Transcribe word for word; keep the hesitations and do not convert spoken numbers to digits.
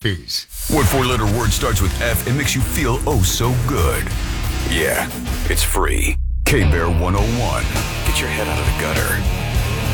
Peace. What four-letter word starts with F and makes you feel oh so good? Yeah, it's free. K-Bear one oh one. Get your head out of the gutter.